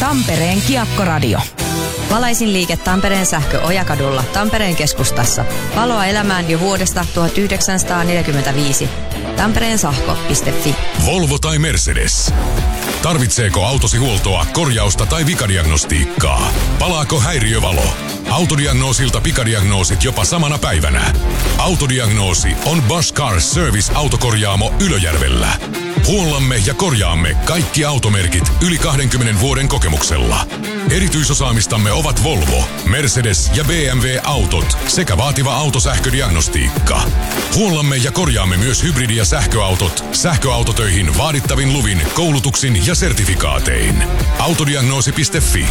Tampereen Kiekkoradio. Valaisin liike Tampereen sähkö Ojakadulla Tampereen keskustassa. Valoa elämään jo vuodesta 1945. tampereensahko.fi. Volvo tai Mercedes. Tarvitseeko autosi huoltoa, korjausta tai vikadiagnostiikkaa? Palaako häiriövalo? Autodiagnoosilta pikadiagnoosit jopa samana päivänä. Autodiagnoosi on Bosch Car Service autokorjaamo Ylöjärvellä. Huollamme ja korjaamme kaikki automerkit yli 20 vuoden kokemuksella. Erityisosaamistamme ovat Volvo, Mercedes ja BMW-autot sekä vaativa autosähködiagnostiikka. Huollamme ja korjaamme myös hybridi- ja sähköautot sähköautotöihin vaadittavin luvin, koulutuksin ja sertifikaatein. Autodiagnoosi.fi.